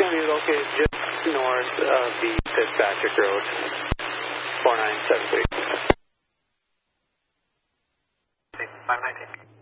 going to be located just north of the Fitzpatrick Road, 4973. 519.